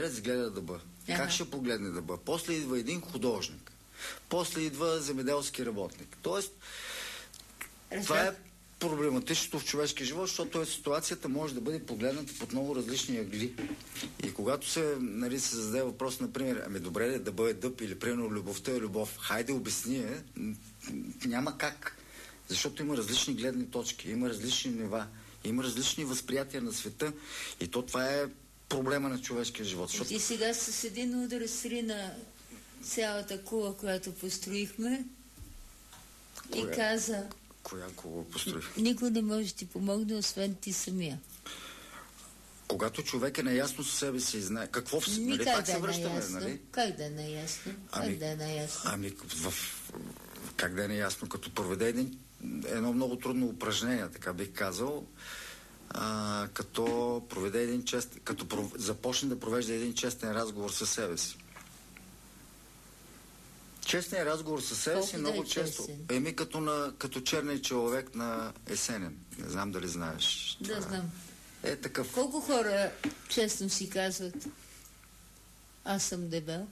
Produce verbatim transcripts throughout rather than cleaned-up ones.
гледа дъба. Ага. Как ще погледне дъба? После идва един художник. После идва земеделски работник. Тоест, Разбрах. това е проблематичното в човешкия живот, защото ситуацията може да бъде погледната под много различни ъгли. И когато се, нали, се зададе въпрос, например, ами добре ли да бъде дъб или примерно любовта е любов, хайде обясни е, няма как. Защото има различни гледни точки, има различни нива, има различни възприятия на света и то това е проблема на човешкия живот. Защото... И сега с един удар срина цялата кула, която построихме. Коя? И каза... Коя кула построих? Никой не може да ти помогне, освен ти самия. Когато човек е наясно със себе си и знае какво... Ми, нали, как пак да се е връщаме, наясно? нали? Как да е наясно? Ами, как да е наясно? Ами, в... как да е наясно? Като проведе един, едно много трудно упражнение, така бих казал, а, като проведе един чест... като пров... започне да провежда един честен разговор със себе си. Честният разговор със себе си много е често... Еми като, на, като черния човек на Есенин. Не знам дали знаеш. Да, това. Знам. Е такъв... Колко хора честно си казват аз съм дебел?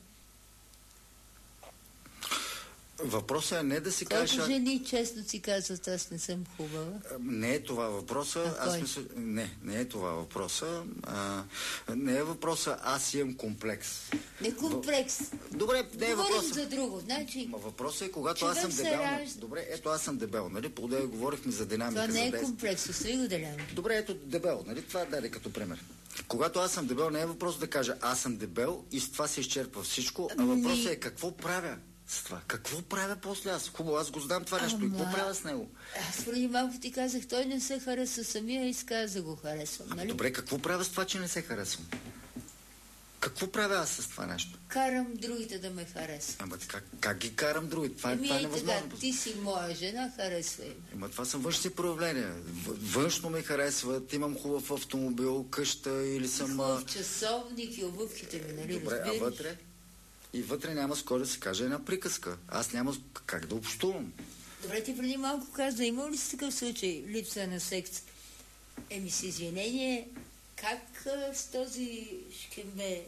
Въпросът е не да си кажеш... Колко жени честно си казват аз не съм хубава? Не е това въпроса. А аз кой? мисля... Не, не е това въпроса. А, не е въпроса аз имам комплекс. Не комплекс. В... Добре, не е Говорим въпроса. за друго. Значи... Ма въпросът е когато аз съм дебел. Раж... Добре, ето аз съм дебел, нали? По-дея говорихме за динамика. Това не е за комплекс, остави го деляно. Добре, ето дебел, нали? Това даде като пример. Когато аз съм дебел, не е въпрос да кажа аз съм дебел и с това се изчерпва всичко, а въпросът е какво правя с това. Какво правя после аз? Хубаво, аз го знам това нещо. Ама... и какво правя с него? Аз преди малко ти казах, той не се хареса самия и изказа го харесвам. Ами нали? Добре, какво правя с това, че не се харесвам? Какво правя аз с това нещо? Карам другите да ме харесват. Ама как, как ги карам другите? Това, Еми, това е и невъзможно. така, ти си моя жена, харесва им. Ама това са външни проявления. Външно ме харесват, имам хубав автомобил, къща или съм... Хубав часовник и обувките ми, нали? Добре, разбираш? а вътре? И вътре няма с кой да се каже една приказка. Аз няма как да общувам. Добре, ти преди малко каза, има ли си такъв случай липса на секс? Еми с извинение, как а, с този шкембе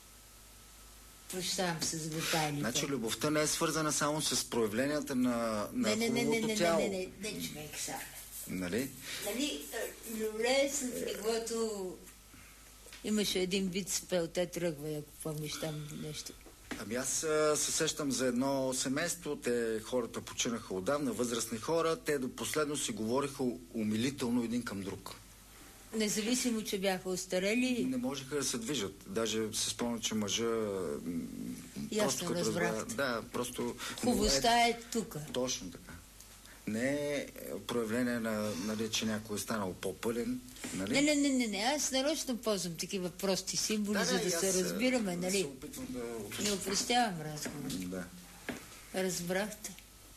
прощавам се за детайлите? Значи любовта не е свързана само с проявленията на, на не, не, хубавото не, тяло. Не, не, не, не, човек са. Нали? Нали, люле с леглото имаше един вид спел, те тръгва, ако помниш там нещо. Ами аз а, се сещам за едно семейство, те хората починаха отдавна, възрастни хора, те до последно си говориха умилително един към друг. Независимо, че бяха остарели? Не можеха да се движат. Даже се спомня, че мъжа... Ясно разбрахте. Да, просто... Хубостта е, е тук. Точно така. Не е проявление на, нали, че някой е станал по-пълен. Нали? Не, не, не, не, не. Аз нарочно ползвам такива прости символи, да, за да, да се разбираме, да, нали? се опитвам да... Не опростявам разговор. Да. Разбрахте.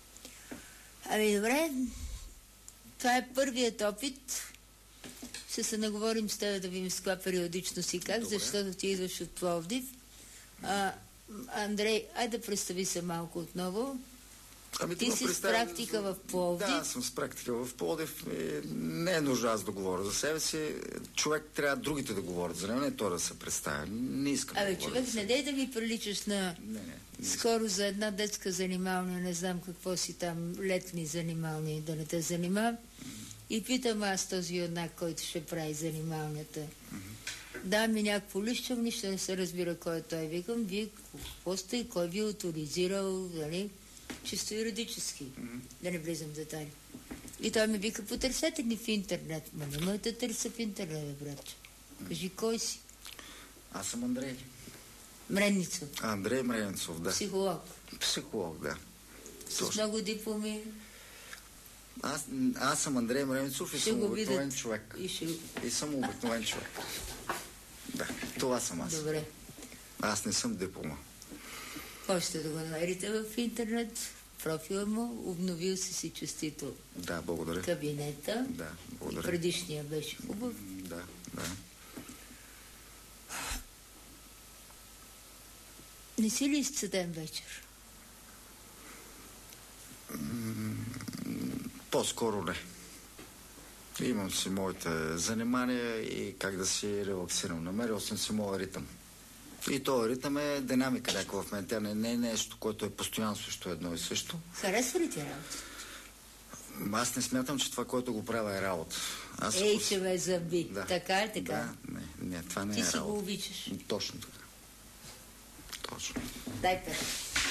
Ами добре, това е първият опит. Ще се наговорим с теб да видим с каква периодично си как, добре. Защото ти идваш от Пловдив. А, Андрей, айде да представи се малко отново. Ами, ти си с практика в Пловдив. Да, съм с практика в Пловдив. Не е нужда аз да говоря за себе си. Човек трябва другите да говорят за него, не то да се представя. Не искам Абе, да говоря. човек, не дей да ми приличаш на... Не, не, не скоро за една детска занималния, не знам какво си там, летни занимални, да не те занимавам. Mm-hmm. И питам аз този юнак, който ще прави занималнията. Mm-hmm. Да, ми някакво лище, нищо не се разбира кой е той. Викам, вие какво сте и кой ви е авторизирал, нали? Чисто юридически, mm-hmm. да не влизам в детайли. И той ми вика, потърсете ни в интернет. Ма не ме да търся в интернет, братче. Mm-hmm. Кажи, кой си? Аз съм Андрей. Мренницов. Андрей Мренницов, да. Психолог. Психолог, да. С Точно. много дипломи. Аз, аз съм Андрей Мренницов и ще съм обикновен човек. И, ще... и съм обикновен човек. Да, това съм аз. Добре. Аз не съм диплома. Можете да го намерите в интернет, профила му, обновил си си честито. Да, благодаря. Кабинета. Да, благодаря. И предишния беше хубав. Да, да. Не си ли изцеден вечер? По-скоро не. Имам си моите занимания и как да си релаксирам. Намерил съм си моя ритъм. И този ритъм е динамика някаква в мен. Тя не, не е нещо, което е постоянно също едно и също. Харесва ли ти работа? Аз не смятам, че това, което го правя е работа. Аз Ей, ако... че ме заби. Да. Така е така? Да, не, не, това не ти е работа. Ти си го обичаш. Точно така. Точно. Дай пера.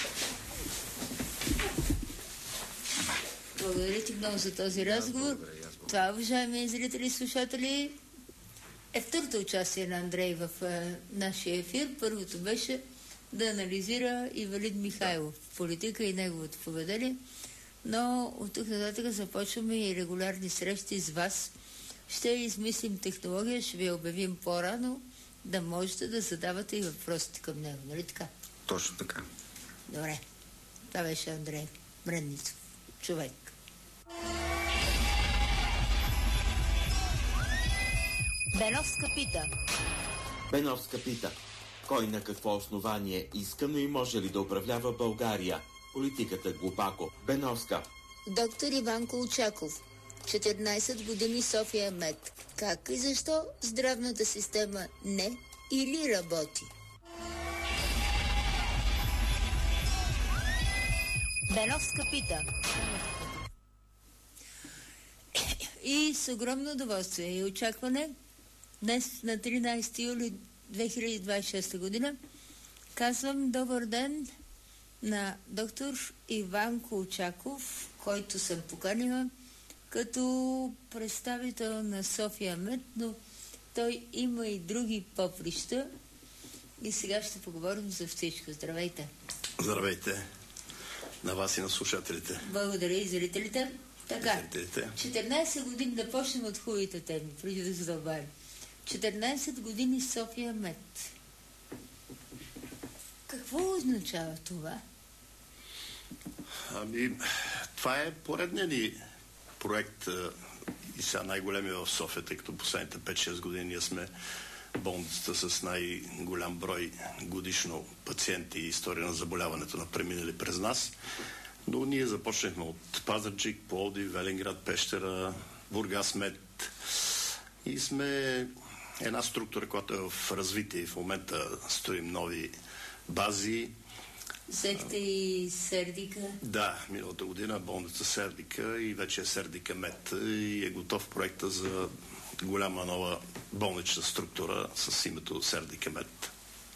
Благодаря ти много за този разговор. Това, уважаеми зрители и слушатели, е второто участие на Андрей в е, нашия ефир. Първото беше да анализира Ивелин Михайлов в политика и неговото поведение. Но от тук нататък започваме и регулярни срещи с вас. Ще измислим технология, ще ви обявим по-рано, да можете да задавате и въпросите към него. Нали така? Точно така. Добре. Това беше Андрей Бренницов. Човек. Беновска пита. Беновска пита. Кой на какво основание иска, но и може ли да управлява България? Политиката глупако. Беновска. Доктор Иван Колчаков. четиринайсет години София Мед. Как и защо здравната система не или работи? Беновска пита. И с огромно удоволствие и очакване днес на тринайсети юли две хиляди двайсет и шеста година казвам добър ден на доктор Иван Колчаков, който съм поканила като представител на София Мед, но той има и други поприща и сега ще поговорим за всичко. Здравейте! Здравейте! На вас и на слушателите. Благодаря и зрителите. Така, зрителите. четиринайсет години, да почнем от хубавите теми, преди да задълбавим. четиринайсет години София Мед. Какво означава това? Ами, това е поредният ни проект и сега най-големия в София, тъй като последните пет-шест години ние сме болницата с най-голям брой годишно пациенти и история на заболяването на преминали през нас. Но ние започнахме от Пазарджик, Пловдив, Велинград, Пещера, Бургас Мед и сме една структура, която е в развитие и в момента строим нови бази. Взехте и Сердика? Да, миналата година болница Сердика и вече е Сердика Мед и е готов проекта за голяма нова болнична структура с името Сердика Мед.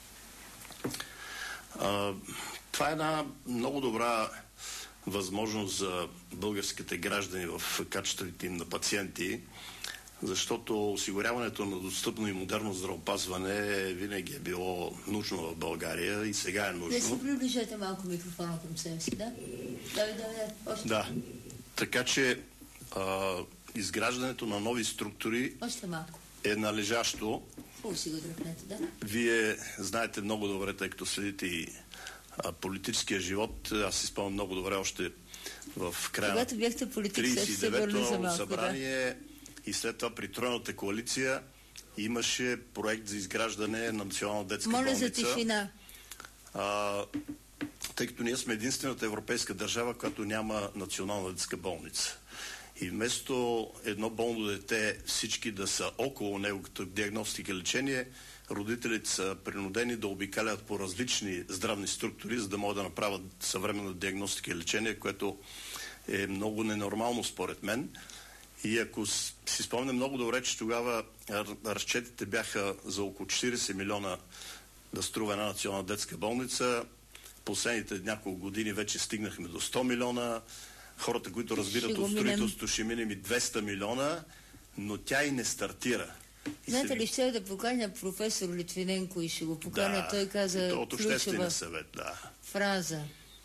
А, това е една много добра възможност за българските граждани в качеството им на пациенти, защото осигуряването на достъпно и модерно здравеопазване винаги е било нужно в България и сега е нужно. Вие си приближете малко микрофона към себе си, да? Да, да, да. Да. Така че а, изграждането на нови структури Още малко. е належащо. Хубаво си го дръпнете, да? Вие знаете много добре, тъй като следите и а, политическия живот. Аз си спомням много добре още в края Когато бяхте политик, трийсет и девето за малко, събрание да. И след това при Тройната коалиция имаше проект за изграждане на национална детска Моля болница. за тишина. А, тъй като ние сме единствената европейска държава, която няма национална детска болница. И вместо едно болно дете всички да са около него като диагностика и лечение, родителите са принудени да обикалят по различни здравни структури, за да могат да направят съвременна диагностика и лечение, което е много ненормално според мен. И ако си спомням много добре, че тогава разчетите бяха за около четирийсет милиона да струва една национална детска болница, последните няколко години вече стигнахме до сто милиона, хората, които разбират от строителството, ще минем и двеста милиона, но тя и не стартира. И Знаете се... ли, ще да поканя професор Литвиненко и ще го поканя, да, той каза от обществения съвет, да. фраза.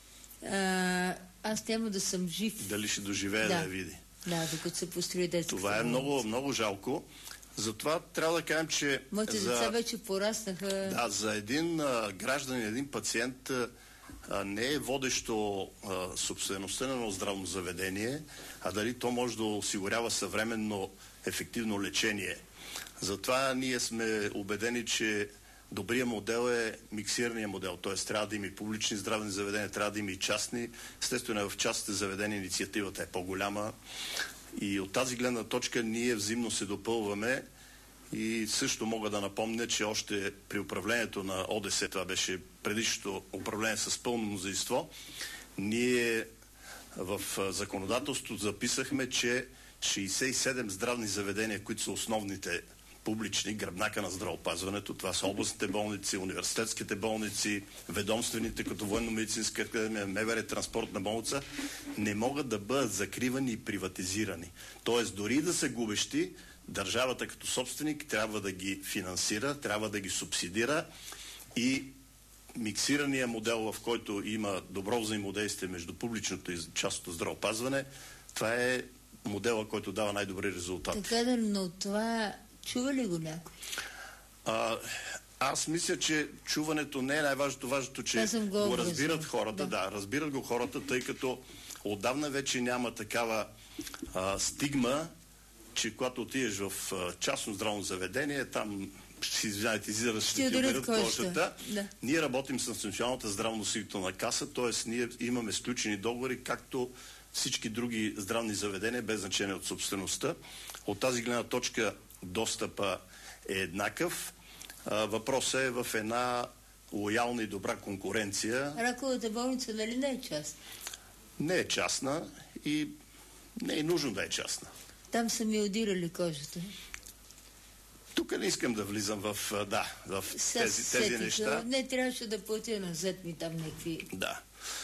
А, аз няма да съм жив. Дали ще доживее да, да я види. Да, докато се построи детската Това е много, много жалко. Затова трябва да кажем, че... Моите за... деца вече пораснаха. Да, за един а, гражданин, един пациент а, не е водещо а, собствеността на едно здравно заведение, а дали то може да осигурява съвременно ефективно лечение. Затова ние сме убедени, че добрият модел е миксирания модел, т.е. трябва да има и публични здравни заведения, трябва да има и частни. Естествено, в частните заведения инициативата е по-голяма и от тази гледна точка ние взаимно се допълваме И също мога да напомня, че още при управлението на ОДС, това беше предишното управление с пълно мнозинство, ние в законодателството записахме, че шейсет и седем здравни заведения, които са основните публични, гръбнака на здравеопазването, това са областните болници, университетските болници, ведомствените, като военно-медицинска академия, МВР, транспортна болница, не могат да бъдат закривани и приватизирани. Тоест, дори да са губещи, държавата като собственик трябва да ги финансира, трябва да ги субсидира и миксирания модел, в който има добро взаимодействие между публичното и частното здравеопазване, това е модела, който дава най-добри резултати. Така да, но това чува ли го някой? А, аз мисля, че чуването не е най-важното. Важното, че го, го разбират хората. Да. да, разбират го хората, тъй като отдавна вече няма такава а, стигма, че когато отидеш в а, частно здравно заведение, там ще извиняйте, излизаш, ще ти оберат кожата. Да. Ние работим с Националната здравноосигурителна каса, т.е. ние имаме сключени договори, както всички други здравни заведения, без значение от собствеността. От тази гледна точка достъпа е еднакъв. Въпросът е в една лоялна и добра конкуренция. Раковата болница нали не е частна? Не е частна и не е нужно да е частна. Там са ми одирали кожата. Тук не искам да влизам в, да, в тези, тези неща. Не трябваше да платя назад ми там някакви... Да.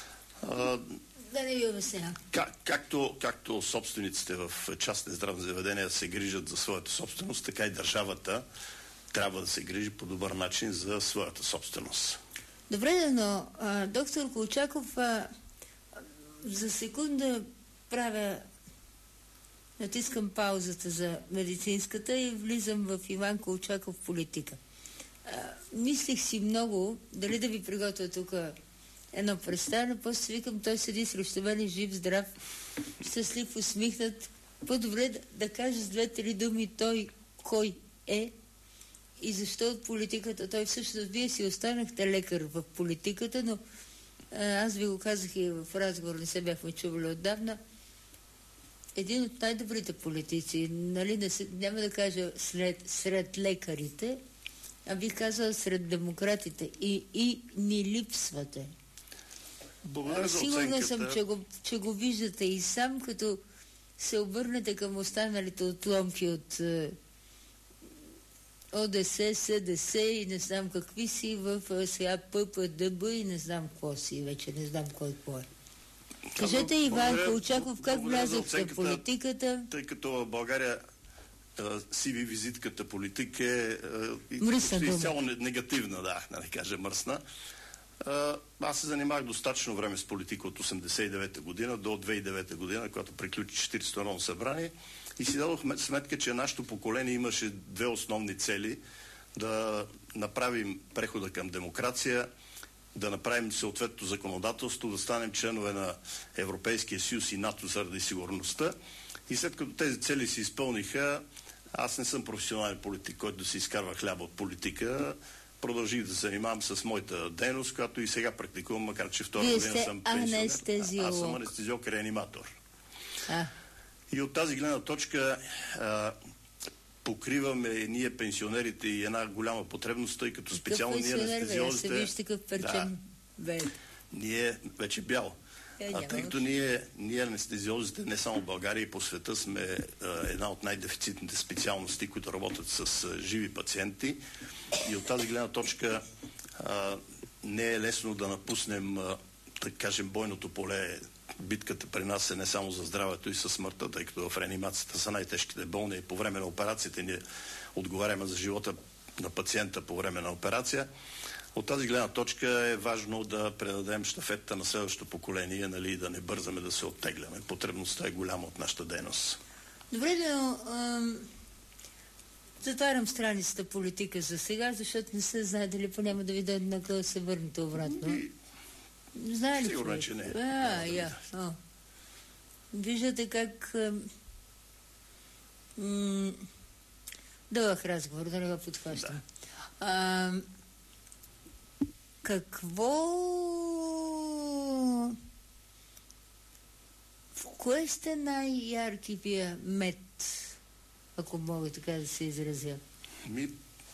Да не ви обясня. Как, както, както собствениците в частни здравни заведения се грижат за своята собственост, така и държавата трябва да се грижи по добър начин за своята собственост. Добре, но а, доктор Колчаков, а, за секунда правя, натискам паузата за медицинската и влизам в Иван Колчаков политика. А, мислих си много, дали да ви приготвя тук едно представяне, после викам, той седи срещу мен, жив, здрав, щастлив, усмихнат. По-добре да, да каже с две-три думи той кой е и защо от политиката. Той всъщност, вие си останахте лекар в политиката, но а, аз ви го казах и в разговор, не се бяхме чували отдавна. Един от най-добрите политици, нали, не се, няма да кажа след, сред лекарите, а бих казала сред демократите. И, и ни липсвате. Сигурна съм, че го, че го виждате и сам, като се обърнете към останалите отломки от е, ОДС, СДС и не знам какви си в е, сега ППДБ и не знам какво си, вече не знам кой какво е. Кажете, Иван Колчаков, как влязохте в политиката? Тъй като в България си ви визитката политика е изцяло негативна, да, да не кажа мръсна. Аз се занимавах достатъчно време с политика от осемдесет и девета година до две хиляди и девета година, когато приключи четиридесетото Народно събрание и си дадох сметка, че нашето поколение имаше две основни цели: да направим прехода към демокрация, да направим съответното законодателство, да станем членове на Европейския съюз и НАТО заради сигурността. И след като тези цели се изпълниха, аз не съм професионален политик, който да си изкарва хляба от политика. Продължих да се занимавам с моята дейност, която и сега практикувам, макар че втора година съм пенсионер. Аз съм анестезиолог-реаниматор. А. И от тази гледна точка а, покриваме ние пенсионерите и една голяма потребност, тъй като специално ние анестезиолозите... Виж такъв перчен да, ние вече бял. Е, а тъй като ние, ние анестезиолозите не само в България и по света сме а, една от най-дефицитните специалности, които работят с а, живи пациенти, и от тази гледна точка а, не е лесно да напуснем, а, да кажем, бойното поле. Битката при нас е не само за здравето и със смъртта, тъй като в реанимацията са най-тежките болни и по време на операциите ние отговаряме за живота на пациента по време на операция. От тази гледна точка е важно да предадем щафетата на следващото поколение, нали, и да не бързаме да се оттегляме. Потребността е голяма от нашата дейност. Добре, но ам, затварям страницата политика за сега, защото не се знае дали по-няма да ви дойде на да се върнете обратно. И... Знае ли? Сигурно, че не. А, я. О. Виждате как м- дълъг разговор, да не го подхващам. Да. А, какво... В кое сте най-ярки вие мед, ако мога така да се изразя? Ми,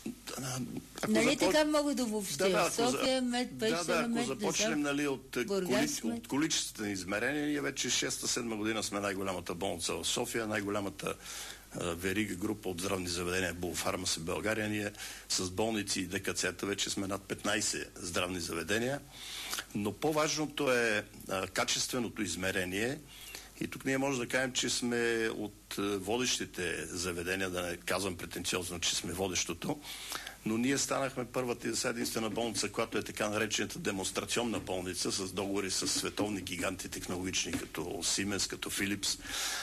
ако нали започ... така мога да обобщя? Да, да, София, Мед, Пещера, да, да, ако Мед, започнем нали, от, коли... сме... от количествени измерения, ние вече шеста-седма година сме най-голямата болница в София, най-голямата а, верига група от здравни заведения Булфармас в България. Ние с болници и ДКЦ-та вече сме над петнайсет здравни заведения, но по-важното е а, качественото измерение. И тук ние може да кажем, че сме от водещите заведения, да не казвам претенциозно, че сме водещото, но ние станахме първата и единствена болница, която е така наречената демонстрационна болница, с договори с световни гиганти технологични, като Siemens, като Philips,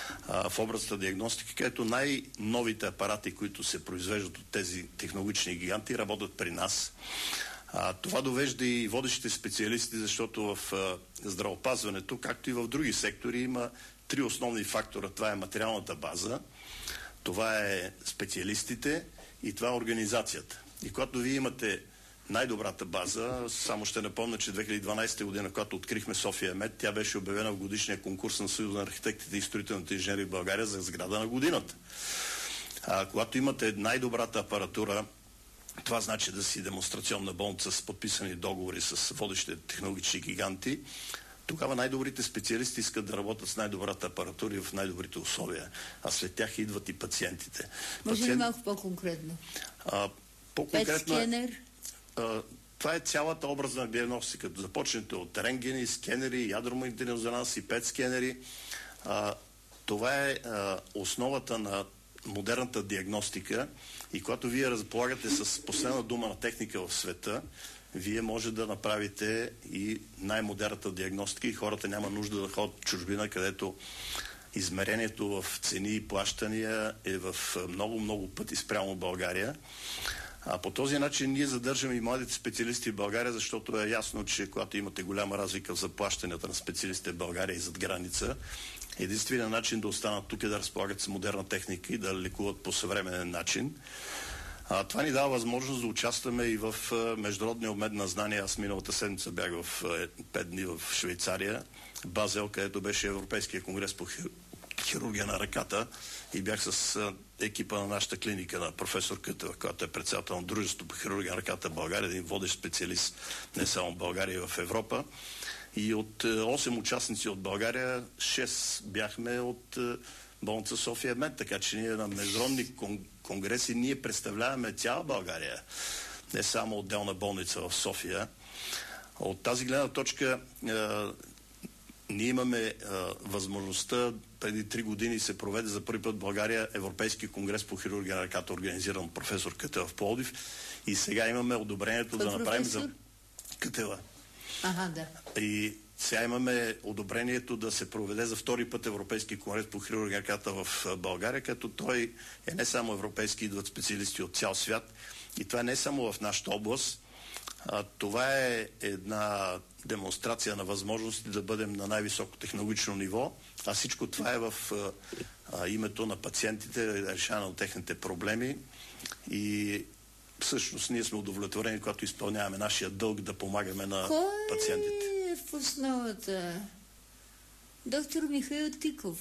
в областта диагностика, където най-новите апарати, които се произвеждат от тези технологични гиганти, работят при нас. А, това довежда и водещите специалисти, защото в а, здравеопазването, както и в други сектори, има три основни фактора. Това е материалната база, това е специалистите и това е организацията. И когато вие имате най-добрата база, само ще напомня, че две хиляди и дванайсета година, когато открихме София Мед, тя беше обявена в годишния конкурс на Съюза на архитектите и строителните инженери в България за сграда на годината. А, когато имате най-добрата апаратура, това значи да си демонстрационна болница с подписани договори с водещите технологични гиганти. Тогава най-добрите специалисти искат да работят с най-добрата апаратура и в най-добрите условия. А след тях идват и пациентите. Може Пациент... ли малко по-конкретно? А, по-конкретно Пет скенер? А, това е цялата образна диагностика. Като започнете от рентгени, скенери, ядромагнетен резонанс и пет скенери. А, това е а, основата на модерната диагностика. И когато вие разполагате с последна дума на техника в света, вие може да направите и най-модерната диагностика и хората няма нужда да ходят в чужбина, където измерението в цени и плащания е в много-много пъти спрямо България. А по този начин ние задържаме и младите специалисти в България, защото е ясно, че когато имате голяма разлика в заплащанията на специалистите в България и зад граница, единственият начин да останат тук е да разполагат с модерна техника и да лекуват по съвременен начин. А, това ни дава възможност да участваме и в а, международния обмен на знания. Аз миналата седмица бях в пет дни в Швейцария, Базел, където беше Европейския конгрес по хир... хирургия на ръката и бях с а, екипа на нашата клиника на професор Кътева, която е председател на Дружеството по хирургия на ръката в България, един водещ специалист не само в България, и в Европа. И от осем участници от България, шест бяхме от болница София Мед, така че ние на международни конгреси ние представляваме цяла България, не само отделна болница в София. От тази гледна точка е, ние имаме е, възможността, преди три години се проведе за първи път в България Европейски конгрес по хирургия на ръката, организиран от професор Кътева в Пловдив, и сега имаме одобрението Кой да направим професор? за Кътева. Ага, да. И сега имаме одобрението да се проведе за втори път Европейски конгрес по хирургия на ръката в България, като той е не само европейски, идват специалисти от цял свят. И това е не само в нашата област, а това е една демонстрация на възможности да бъдем на най-високо технологично ниво, а всичко това е в а, името на пациентите, решаване на техните проблеми. И всъщност ние сме удовлетворени, когато изпълняваме нашия дълг да помагаме на Кой пациентите. Кой е в основата? Доктор Михаил Тиков.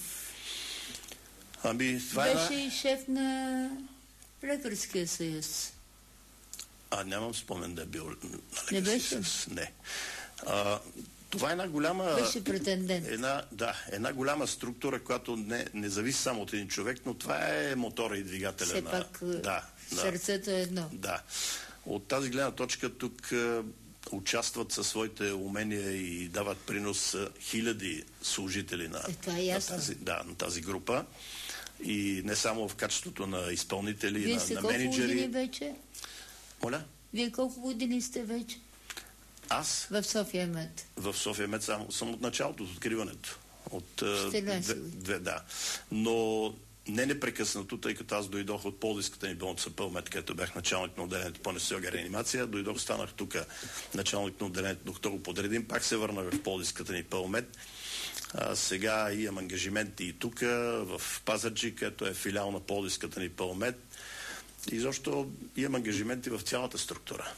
Ами, това Беше е... и шеф на Лекарския съюз. А, нямам спомен да е бил на Не беше? съюз. Не. А, това е една голяма... Беше претендент. Една, да, една голяма структура, която не, не зависи само от един човек, но това е мотора и двигателя Все на... пак да, сърцето е едно. Да. От тази гледна точка тук е, участват със своите умения и дават принос е, хиляди служители на, е, това е ясно. на, тази, да, на тази група. И не само в качеството на изпълнители, Вие на, сте на колко менеджери. години вече? Моля? Вие колко години сте вече? Аз? В София Мед. В София Мед съм, съм от началото, от откриването. От две, две, да. Но не непрекъснато, тъй като аз дойдох от Пловдивската ни болница Пълмет, където бях началник на отделението по анестезиология и реанимация. Дойдох, станах тук началник на отделението, докато го подредим. Пак се върнах в Пловдивската ни Пълмет. А, сега имам ангажименти и тук, в Пазарджик, където е филиал на Пловдивската ни Пълмет. И защо имам ангажименти в цялата структура.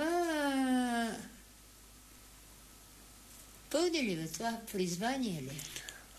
Това... Пълни ли бе? Това призвание ли?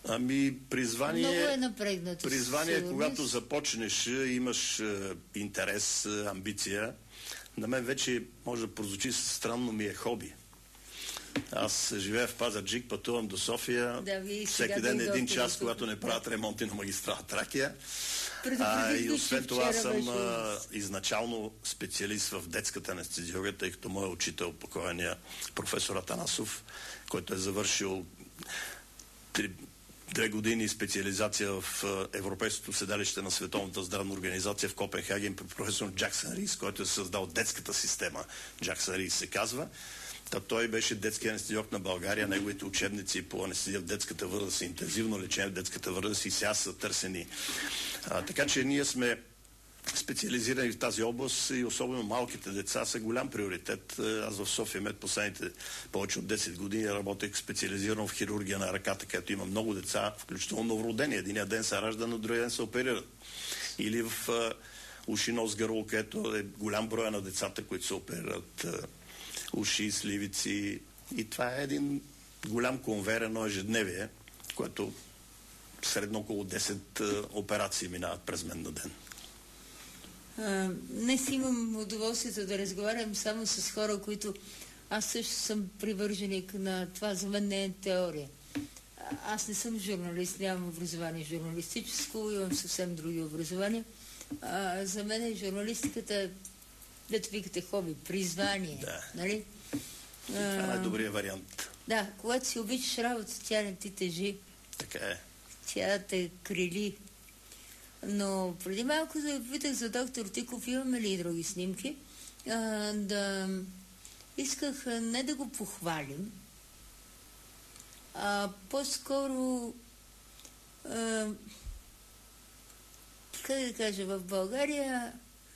Ами, призвание... Много е напрегнато. Призвание, когато започнеш, имаш е, интерес, е, амбиция. На мен вече, може да прозвучи странно, ми е хоби. Аз живея в Пазарджик, пътувам до София. Да, всеки ден един час, когато не правят ремонти на магистрала Тракия. А, и освен това съм а, изначално специалист в детската анестезиология, тъй като моят учител, покойния професор Атанасов, който е завършил три, две години специализация в Европейското седалище на Световната здравна организация в Копенхаген при професор Джаксън Рис, който е създал детската система. Джаксън Рис се казва. Та той беше детски анестезиолог на България. Неговите учебници по анестезия в детската възраст, интензивно лечение в детската възраст и сега са търсени. А, така че ние сме специализирани в тази област и особено малките деца са голям приоритет. Аз в София Мед последните повече от десет години работех специализирано в хирургия на ръката, където има много деца, включително новородени. Единия ден се ражда, но другия ден се оперират. Или в а, уши, нос, гърло, където е голям броя на децата, които се оперират. Уши, сливици. И това е един голям конвейер, едно ежедневие, което средно около десет операции минават през мен на ден. А, днес имам удоволствието да разговарям само с хора, които аз също съм привърженик на това. За мен не е теория. Аз не съм журналист, нямам образование журналистическо, имам съвсем други образования. А, за мен е журналистиката, дето викате хоби, призвание. Да. Нали? Това е най-добрият вариант. Да, когато си обичаш работа, тя не ти тежи. Така е. Тя те крили. Но преди малко да питах за доктор Тиков, имаме ли и други снимки, а, да исках не да го похвалим, а по-скоро а, как да кажа, в България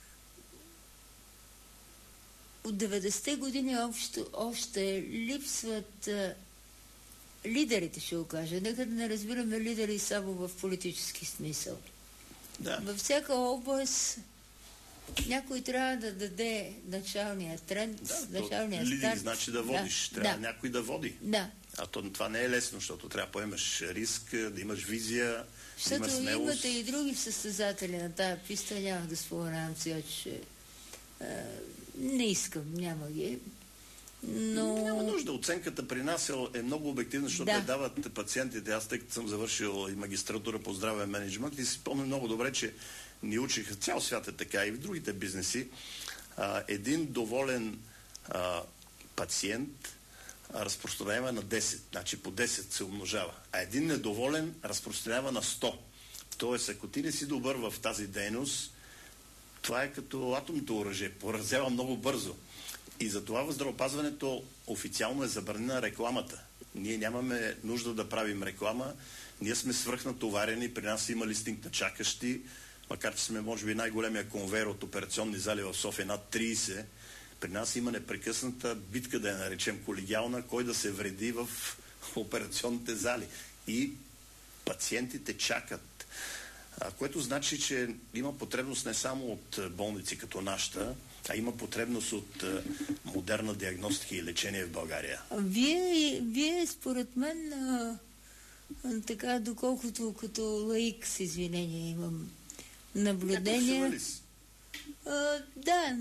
от деветдесетте години общо, още липсват а, лидерите, ще го кажа. Нека да не разбираме лидери само в политически смисъл. Да. Във всяка област някой трябва да даде началния тренд, да, началния лидер старт. Значи да водиш. Да, трябва да. някой да води. Да. А то, това не е лесно, защото трябва да поемаш риск, да имаш визия, да имаш Защото смелост. имате и други състезатели на тая писта, няма да споменавам сега, че а, не искам, няма ги. Но... Няма нужда. Оценката при нас е, е много обективна, защото Да. те дават пациентите. Аз тъй като съм завършил и магистратура по здравен менеджмент и си помня много добре, че ни учиха, цял свят е така и в другите бизнеси, а, един доволен а, пациент разпространява на десет, значи по десет се умножава, а един недоволен разпространява на сто. Тоест, ако ти не си добър в тази дейност, това е като атомното оръжие, поразява много бързо. И затова в здравеопазването официално е забранена рекламата. Ние нямаме нужда да правим реклама, ние сме свръхнатоварени, при нас има листинг на чакащи, макар че сме може би най-големия конвейер от операционни зали в София, над трийсет. При нас има непрекъсната битка, да я наречем колегиална, кой да се вреди в операционните зали. И пациентите чакат. А, което значи, че има потребност не само от болници като нашата, а има потребност от а, модерна диагностика и лечение в България. Вие, вие според мен, а, а, така, доколкото като лаик, с извинение, имам наблюдение. А, да,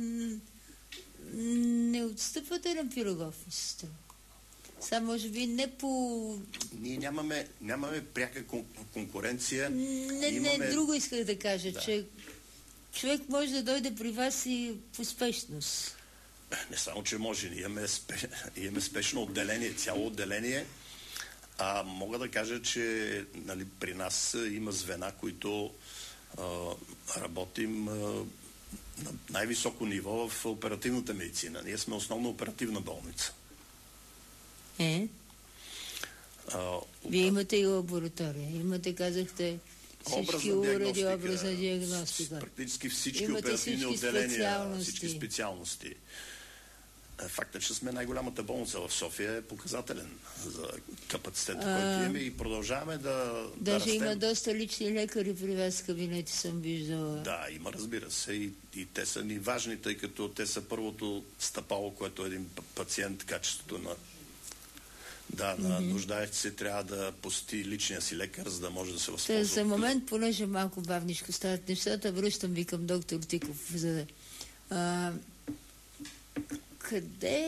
не отстъпвате на Пирогов, ми се струва. Сега, може би, не по... Ние нямаме, нямаме пряка кон- конкуренция. Не, имаме... не, друго исках да кажа, Да. че човек може да дойде при вас и по спешност. Не само, че може. Ние имаме, спе... имаме спешно отделение, цяло отделение. А мога да кажа, че нали, при нас има звена, които а, работим а, на най-високо ниво в оперативната медицина. Ние сме основно оперативна болница. Е? А, Вие имате и лаборатория. Имате, казахте, всички уреди, образна диагностика. Практически всички Имате оперативни всички отделения, специалности. всички специалности. Фактът, че сме най-голямата болница в София е показателен за капацитета, А, който имаме и продължаваме да, да Даже растем. има доста лични лекари при вас в кабинети, съм виждала. Да, има, разбира се. И, и те са ни важни, тъй като те са първото стъпало, което един пациент, качеството на Да, на mm-hmm. нуждаещ се трябва да посети личния си лекар, за да може да се възползва. За момент, понеже малко бавничко стават нещата, връщам ви към доктор Тиков. За да... а, къде